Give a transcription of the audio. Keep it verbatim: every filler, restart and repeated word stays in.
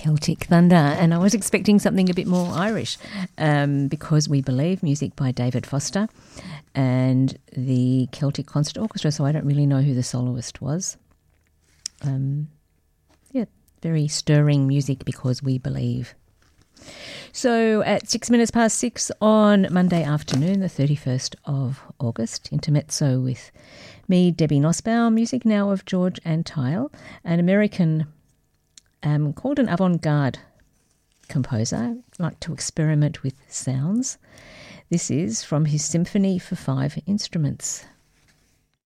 Celtic Thunder, and I was expecting something a bit more Irish, um, Because We Believe, music by David Foster and the Celtic Concert Orchestra, so I don't really know who the soloist was. Um, yeah, very stirring music, Because We Believe. So at six minutes past six on Monday afternoon, the thirty-first of August, intermezzo with me, Debbie Nussbaum, music now of George Antheil, an American um, called an avant-garde composer, like to experiment with sounds. This is from his Symphony for Five Instruments.